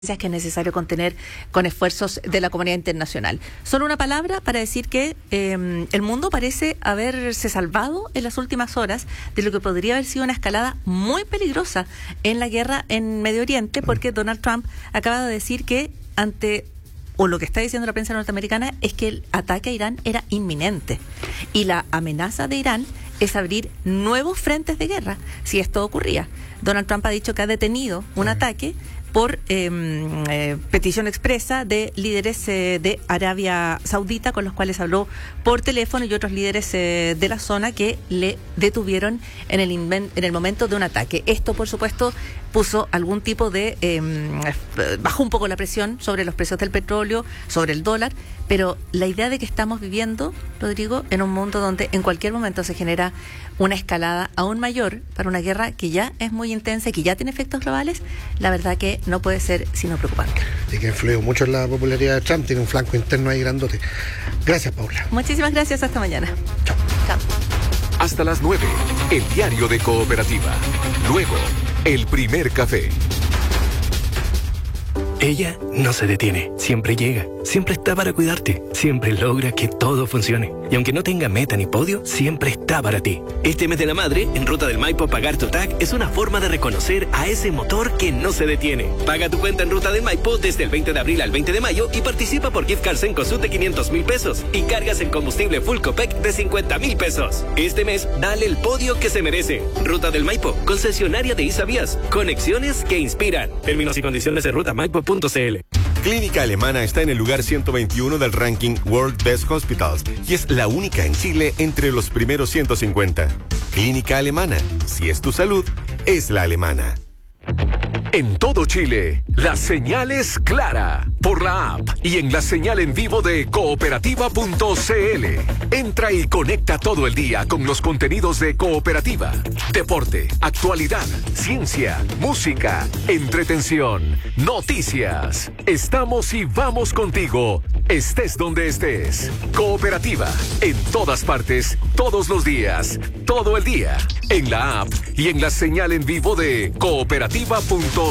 que es necesario contener con esfuerzos de la comunidad internacional. Solo una palabra para decir que el mundo parece haberse salvado en las últimas horas de lo que podría haber sido una escalada muy peligrosa en la guerra en Medio Oriente, porque Donald Trump acaba de decir que o lo que está diciendo la prensa norteamericana es que el ataque a Irán era inminente y la amenaza de Irán es abrir nuevos frentes de guerra si esto ocurría. Donald Trump ha dicho que ha detenido un ataque por petición expresa de líderes de Arabia Saudita, con los cuales habló por teléfono, y otros líderes de la zona que le detuvieron en el momento de un ataque. Esto, por supuesto, puso algún tipo de bajó un poco la presión sobre los precios del petróleo, sobre el dólar, pero la idea de que estamos viviendo, Rodrigo, en un mundo donde en cualquier momento se genera una escalada aún mayor para una guerra que ya es muy intensa y que ya tiene efectos globales, la verdad que no puede ser sino preocupante. Y que influyó mucho en la popularidad de Trump, tiene un flanco interno ahí grandote. Gracias, Paula. Muchísimas gracias, hasta mañana. Chao. Chao. Hasta las 9, el diario de Cooperativa. Luego, el primer café. Ella no se detiene, siempre llega, siempre está para cuidarte, siempre logra que todo funcione. Y aunque no tenga meta ni podio, siempre está para ti. Este mes de la madre, en Ruta del Maipo, pagar tu TAC es una forma de reconocer a ese motor que no se detiene. Paga tu cuenta en Ruta del Maipo desde el 20 de abril al 20 de mayo y participa por gift cards en Cosut de 500,000 pesos y cargas en combustible Full Copec de 50,000 pesos. Este mes, dale el podio que se merece. Ruta del Maipo, concesionaria de Isavías. Conexiones que inspiran. Términos y condiciones de rutamaipo.cl. Clínica Alemana está en el lugar 121 del ranking World Best Hospitals y es la única en Chile entre los primeros 150. Clínica Alemana, si es tu salud, es la alemana. En todo Chile, la señal es clara por la app y en la señal en vivo de cooperativa.cl. Entra y conecta todo el día con los contenidos de Cooperativa. Deporte, actualidad, ciencia, música, entretención, noticias. Estamos y vamos contigo, estés donde estés. Cooperativa, en todas partes, todos los días, todo el día. En la app y en la señal en vivo de cooperativa.cl.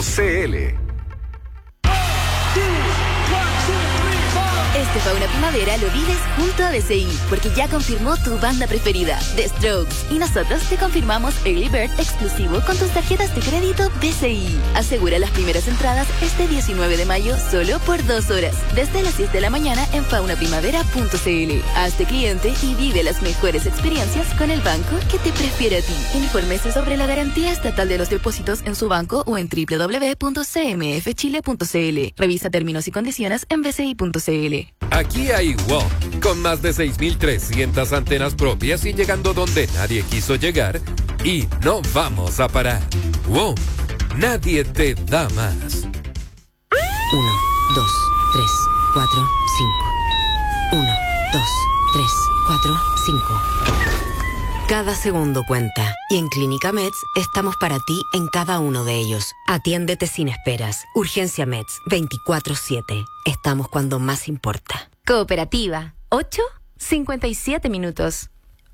Este Fauna Primavera lo vives junto a DCI, porque ya confirmó tu banda preferida, The Strokes. Y nosotros te confirmamos Early Bird exclusivo con tus tarjetas de crédito DCI. Asegura las primeras entradas este 19 de mayo solo por 2 horas, desde las 10 de la mañana en faunaprimavera.cl. Hazte cliente y vive las mejores experiencias con el banco que te prefiere a ti. Infórmese sobre la garantía estatal de los depósitos en su banco o en www.cmfchile.cl. Revisa términos y condiciones en bci.cl. Aquí hay WOM, con más de 6.300 antenas propias y llegando donde nadie quiso llegar, y no vamos a parar. WOM, nadie te da más. 1, 2, 3, 4, 5. 1, 2, 3, 4, 5. Cada segundo cuenta, y en Clínica Meds estamos para ti en cada uno de ellos. Atiéndete sin esperas. Urgencia Meds, 24/7. Estamos cuando más importa. Cooperativa, 8:57 minutos.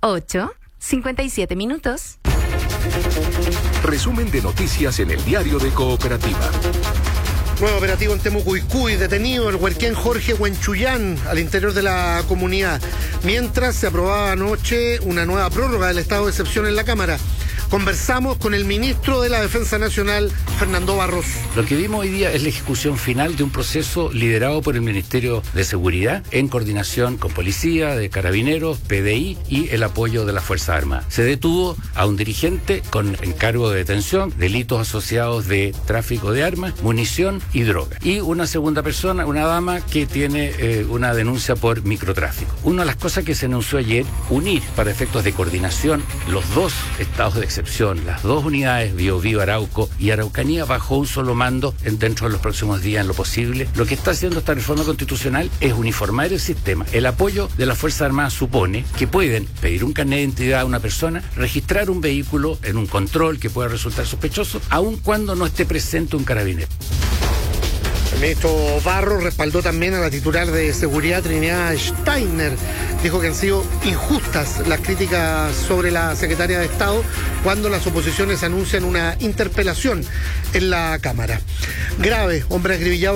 8:57 minutos. Resumen de noticias en el diario de Cooperativa. Nuevo operativo en Temucuicui, detenido el huerquén Jorge Huenchuyán al interior de la comunidad. Mientras se aprobaba anoche una nueva prórroga del estado de excepción en la Cámara. Conversamos con el ministro de la Defensa Nacional, Fernando Barros. Lo que vimos hoy día es la ejecución final de un proceso liderado por el Ministerio de Seguridad en coordinación con Policía, de Carabineros, PDI y el apoyo de las Fuerzas Armadas. Se detuvo a un dirigente con encargo de detención, delitos asociados de tráfico de armas, munición y droga. Y una segunda persona, una dama que tiene una denuncia por microtráfico. Una de las cosas que se anunció ayer, unir para efectos de coordinación los dos estados de excepción, las dos unidades, Biobío, Arauco y Araucanía, bajo un solo mando dentro de los próximos días en lo posible. Lo que está haciendo esta reforma constitucional es uniformar el sistema. El apoyo de las Fuerzas Armadas supone que pueden pedir un carnet de identidad a una persona, registrar un vehículo en un control que pueda resultar sospechoso, aun cuando no esté presente un carabinero. El ministro Barros respaldó también a la titular de Seguridad, Trinidad Steiner. Dijo que han sido injustas las críticas sobre la secretaria de Estado cuando las oposiciones anuncian una interpelación en la Cámara. Grave, hombre acribillado